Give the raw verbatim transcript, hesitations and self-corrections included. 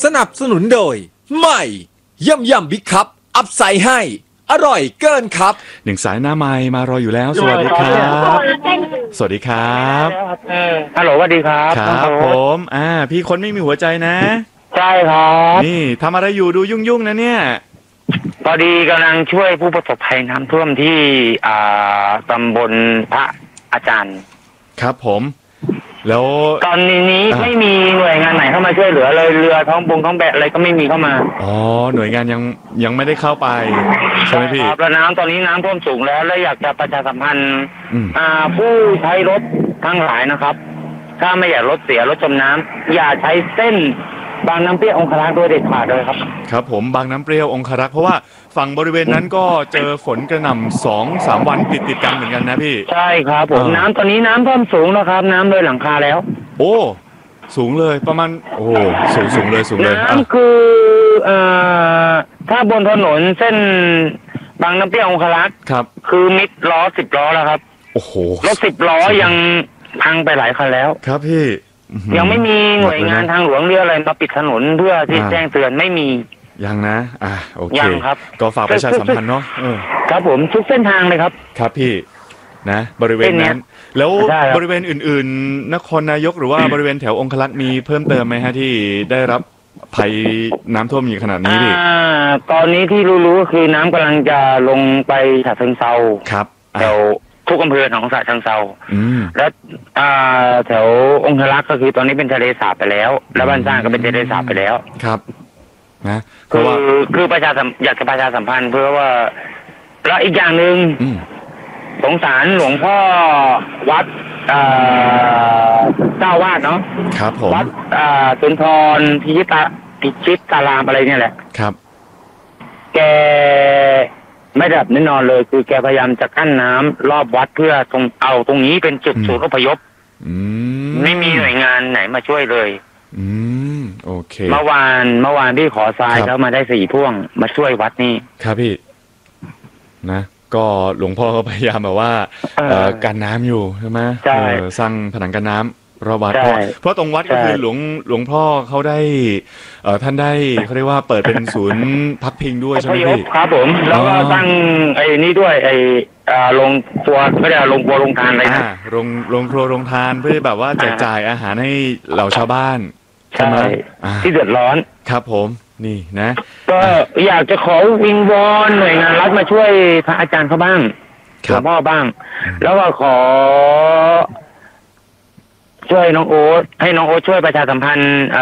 สนับสนุนโดยใหม่ย่ำย่ำบิ๊กคัพอัพไซด์ให้อร่อยเกินครับหนึ่งสายหน้าไมค์มารออยู่แล้วสวัสดีครับสวัสดีครับเออฮัลโหลสวัสดีครับครับผมอ่าพี่คนไม่มีหัวใจนะใช่ครับนี่ทำอะไรอยู่ดูยุ่งๆนะเนี่ยพอดีกำลังช่วยผู้ประสบภัยน้ำท่วมที่อ่าตำบลพระอาจารย์ครับผมแล้วตอนนี้ไม่มีหน่วยงานไหนเข้ามาช่วยเหลือเลยเรือท้องบงท้องแบะอะไรก็ไม่มีเข้ามาอ๋อหน่วยงานยังยังไม่ได้เข้าไปใช่ไหมพี่ครับแล้วน้ำตอนนี้น้ำท่วมสูงแล้วและอยากจะประชาสัมพันธ์อ่าผู้ใช้รถทั้งหลายนะครับถ้าไม่อยากรถเสียรถจมน้ำอย่าใช้เส้นบางน้ำเปรี้ยวองครักษ์โดยเด็ดขาดเลยครับครับผมบางน้ำเปรี้ยวองครักษ์เพราะว่าฝั่งบริเวณนั้นก็เจอฝนกระหน่ำสองสามวันติดติดกันเหมือนกันนะพี่ใช่ครับผมน้ำตอนนี้น้ำท่วมสูงนะครับน้ำเลยหลังคาแล้วโอ้สูงเลยประมาณโอ้สูงสูงเลยสูงเลยน้ำคือเอ่อถ้าบนถนนเส้นบางน้ำเปรี้ยวองครักษ์ครับคือมิดล้อสิบล้อแล้วครับโอ้โหรถสิบล้อยังพังไปหลายคันแล้วครับพี่ยังไม่มีหน่วยงานทางหลวงเรืออะไรมาปิดถนนเพื่อที่แจ้งเตือนไม่มียังนะอ่าโอเคยังครับก็ฝากประชาสัมพันธ์เนาะครับผมทุกเส้นทางเลยครับครับพี่นะบริเวณนั้นแล้วบริเวณอื่นๆนครนายกหรือว่าบริเวณแถวองคลักษ์มีเพิ่มเติมไหมฮะที่ได้รับภัยน้ำท่วมอย่างขนาดนี้พี่ตอนนี้ที่รู้ๆก็คือน้ำกำลังจะลงไปฉะเชิงเทราครับแถวทุกอำเภอของฉะเชิงเทราและแถวองคลักษ์ก็คือตอนนี้เป็นทะเลสาบไปแล้วแล้วบ้านสร้างก็เป็นทะเลสาบไปแล้วครับนะคือคือประชาอยากจะประชาสัมพันธ์เพื่อว่าแล้วอีกอย่างหนึ่งสงสารหลวงพ่อวัดเจ้าวาดเนาะครับผมวัดสุนทรพิชิตาพิชิตตารามอะไรเนี่ยแหละครับแกไม่ดับแน่นอนเลยคือแกพยายามจะกั้นน้ำรอบวัดเพื่อตรงเอาตรงนี้เป็นจุดศูนย์อพยพไม่มีหน่วยงานไหนมาช่วยเลยอืมโอเคเมื่อวานเมื่อวานพี่ขอทรายเขามาได้สี่พ่วงมาช่วยวัดนี่ครับพี่นะก็หลวงพ่อก็พยายามแบบว่ากันน้ำอยู่ใช่ไหมใช่สร้างผนังกันน้ำรอบวัดเพราะเพราะตรงวัดก็คือหลวงหลวงพ่อเขาได้เอ่อท่านได้เขาเรียกว่าเปิดเป็นศูนย์พักพิงด้วยใช่ไหมพี่ครับผมแล้วก็ตั้งไอ้นี่ด้วยไอ้โรงครัวไม่ได้โรงครัวโรงทานอะไรนะโรงโรงครัวโรงทานเพื่อแบบว่าแจกจ่ายอาหารให้เหล่าชาวบ้านใช่ไหมที่เดือดร้อนครับผมนี่นะก็อยากจะขอวิงวอนหน่วยงานรัฐมาช่วยพระอาจารย์เขาบ้างหลวงพ่อบ้างแล้วก็ขอช่วยน้องโอ๊ตให้น้องโอ๊ตช่วยประชาสัมพันธ์